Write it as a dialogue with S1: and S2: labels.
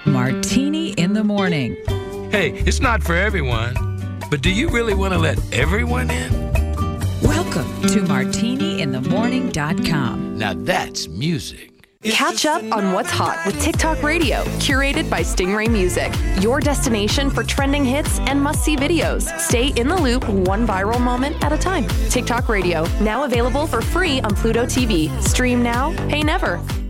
S1: Martini in the Morning.
S2: Hey, it's not for everyone, but do you really want to let everyone in?
S1: Welcome to martiniinthemorning.com.
S2: Now that's music.
S3: Catch up on what's hot with TikTok Radio, curated by Stingray Music. Your destination for trending hits and must-see videos. Stay in the loop, one viral moment at a time. TikTok Radio, now available for free on Pluto TV. Stream now, pay never.